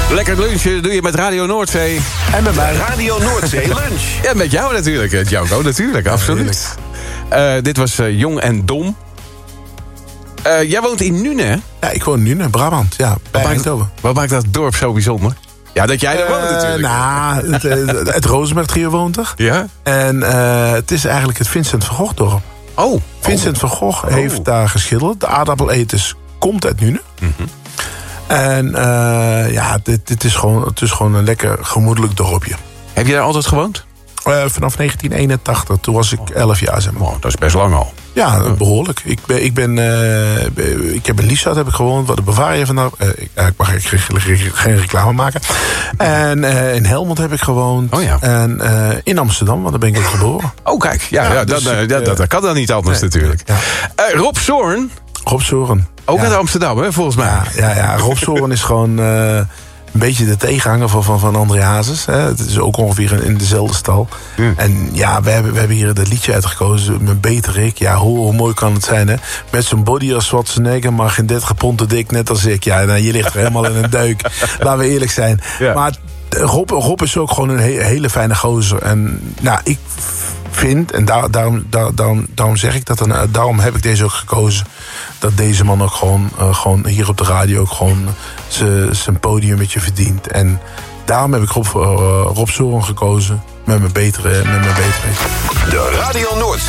Lekker lunchen doe je met Radio Noordzee. En met mij. Radio Noordzee Lunch. Ja, met jou natuurlijk, Django. Natuurlijk, absoluut. Dit was Jong en Dom. Jij woont in Nune, hè? Ja, ik woon in Nune, Brabant. Ja, bij Eindhoven. Wat maakt dat dorp zo bijzonder? Ja, dat jij er woont natuurlijk. Nou, het Rozenberg Trio woont er. Ja? En het is eigenlijk het Vincent van Gogh dorp. Oh. Vincent van Gogh heeft daar geschilderd. De aardappeleters komt uit Nune. Mm-hmm. En het is gewoon een lekker gemoedelijk dorpje. Heb je daar altijd gewoond? Vanaf 1981, toen was ik 11 jaar, zeg maar. Oh, dat is best lang al. Ja, behoorlijk. Ik heb in Lieshout heb ik gewoond, waar de Bavaria vanaf. Ik mag geen reclame maken. En in Helmond heb ik gewoond. Oh ja. En in Amsterdam, want daar ben ik ook geboren. Oh, kijk. Dat kan dan niet anders natuurlijk. Ja. Rob Zorn. Rob Zorn. Ook uit Amsterdam, hè, volgens mij. Ja. Rob Zorn is gewoon een beetje de tegenhanger van André Hazes. Hè. Het is ook ongeveer in dezelfde stal. Mm. En ja, we hebben hier dat liedje uitgekozen. Met Beter Ik. Ja, hoe mooi kan het zijn, hè? Met zo'n body als Schwarzenegger, maar geen 30 pond te dik, net als ik. Ja, nou, je ligt er helemaal in een duik. Laten we eerlijk zijn. Ja. Maar Rob is ook gewoon een hele fijne gozer. En nou, ik vind, en daarom zeg ik dat, en daarom heb ik deze ook gekozen, dat deze man ook gewoon hier op de radio ook gewoon zijn podiummetje verdient. En daarom heb ik Rob Zorn gekozen met mijn betere. De Radio Noordzee